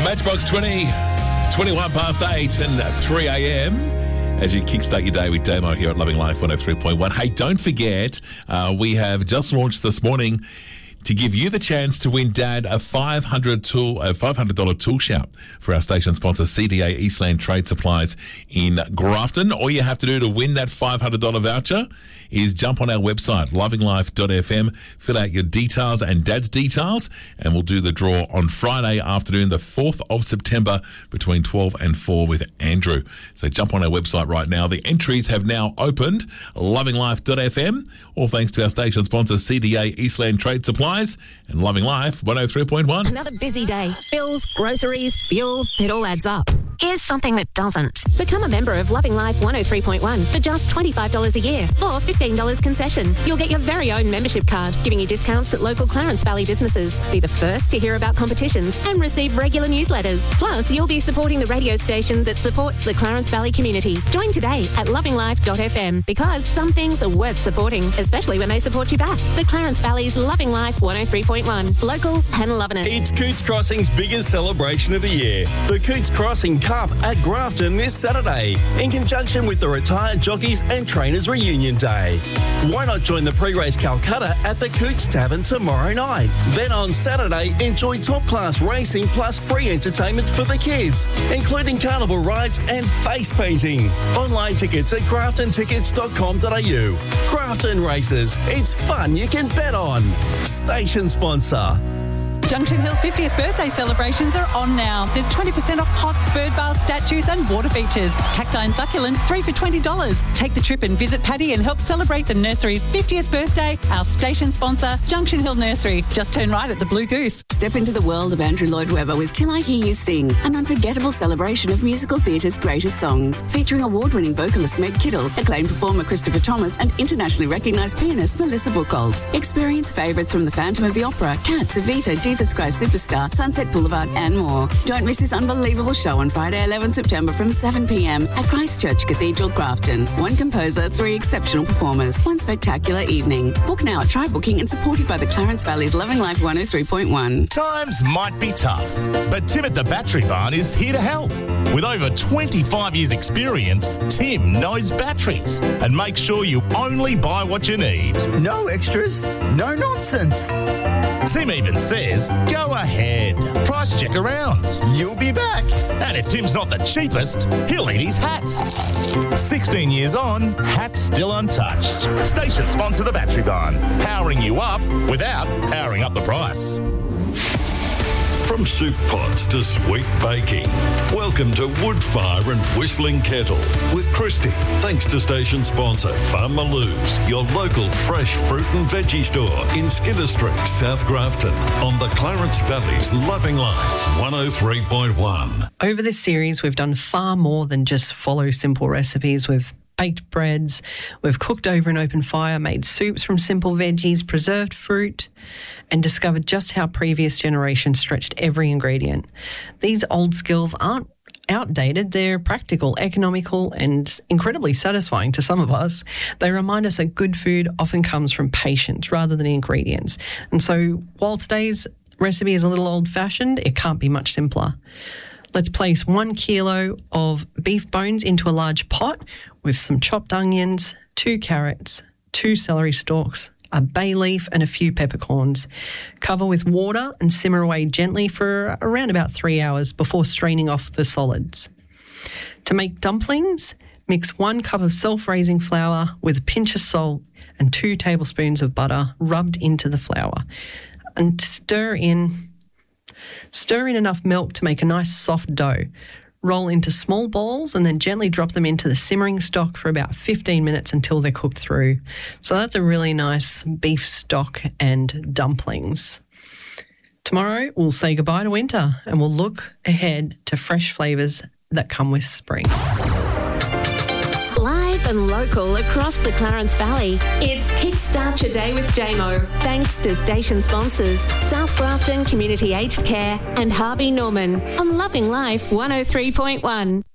Matchbox 20, 21 past 8 and 3 a.m. as you kickstart your day with Damo here at Loving Life 103.1. Hey, don't forget, we have just launched this morning to give you the chance to win Dad a $500 tool shout for our station sponsor CDA Eastland Trade Supplies in Grafton. All you have to do to win that $500 voucher is jump on our website, lovinglife.fm, fill out your details and Dad's details, and we'll do the draw on Friday afternoon, the 4th of September, between 12 and 4 with Andrew. So jump on our website right now. The entries have now opened, lovinglife.fm, all thanks to our station sponsor CDA Eastland Trade Supplies and Loving Life 103.1. Another busy day. Bills, groceries, fuel, it all adds up. Here's something that doesn't. Become a member of Loving Life 103.1 for just $25 a year or $15 concession. You'll get your very own membership card, giving you discounts at local Clarence Valley businesses. Be the first to hear about competitions and receive regular newsletters. Plus, you'll be supporting the radio station that supports the Clarence Valley community. Join today at lovinglife.fm because some things are worth supporting, especially when they support you back. The Clarence Valley's Loving Life 103.1. Local and loving it. It's Cootes Crossing's biggest celebration of the year. The Cootes Crossing Cup at Grafton this Saturday, in conjunction with the Retired Jockeys and Trainers Reunion Day. Why not join the pre-race Calcutta at the Cootes Tavern tomorrow night? Then on Saturday, enjoy top-class racing plus free entertainment for the kids, including carnival rides and face painting. Online tickets at graftontickets.com.au. Grafton Races. It's fun you can bet on. Station sponsor. Junction Hill's 50th birthday celebrations are on now. There's 20% off pots, bird bath, statues and water features. Cacti and succulents, 3 for $20. Take the trip and visit Paddy and help celebrate the nursery's 50th birthday. Our station sponsor, Junction Hill Nursery. Just turn right at the Blue Goose. Step into the world of Andrew Lloyd Webber with Till I Hear You Sing, an unforgettable celebration of musical theatre's greatest songs, featuring award-winning vocalist Meg Kittle, acclaimed performer Christopher Thomas and internationally recognised pianist Melissa Buchholz. Experience favourites from The Phantom of the Opera, Cats, Evita, Jesus Christ Superstar, Sunset Boulevard and more. Don't miss this unbelievable show on Friday 11 September from 7 p.m. at Christchurch Cathedral, Grafton. One composer, 3 exceptional performers, one spectacular evening. Book now at Try Booking and supported by the Clarence Valley's Loving Life 103.1. Times might be tough, but Tim at the Battery Barn is here to help. With over 25 years' experience, Tim knows batteries and makes sure you only buy what you need. No extras, no nonsense. Tim even says, go ahead, price check around. You'll be back. And if Tim's not the cheapest, he'll eat his hats. 16 years on, hats still untouched. Station sponsor the Battery Barn, powering you up without powering up the price. From soup pots to sweet baking, welcome to Woodfire and Whistling Kettle with Christy. Thanks to station sponsor Farm Maloos, your local fresh fruit and veggie store in Skinner Street, South Grafton, on the Clarence Valley's Loving Life 103.1. Over this series, we've done far more than just follow simple recipes. We've baked breads, we've cooked over an open fire, made soups from simple veggies, preserved fruit, and discovered just how previous generations stretched every ingredient. These old skills aren't outdated, they're practical, economical, and incredibly satisfying to some of us. They remind us that good food often comes from patience rather than ingredients. And so while today's recipe is a little old-fashioned, it can't be much simpler. Let's place 1 kilo of beef bones into a large pot with some chopped onions, 2 carrots, 2 celery stalks, a bay leaf and a few peppercorns. Cover with water and simmer away gently for around about 3 hours before straining off the solids. To make dumplings, mix 1 cup of self-raising flour with a pinch of salt and 2 tablespoons of butter rubbed into the flour. And stir in enough milk to make a nice soft dough. Roll into small balls and then gently drop them into the simmering stock for about 15 minutes until they're cooked through. So that's a really nice beef stock and dumplings. Tomorrow, we'll say goodbye to winter and we'll look ahead to fresh flavours that come with spring. Live and local across the Clarence Valley, it's Kickstart Your Day with Damo. Thanks to station sponsors South Grafton Community Aged Care and Harvey Norman on Loving Life 103.1.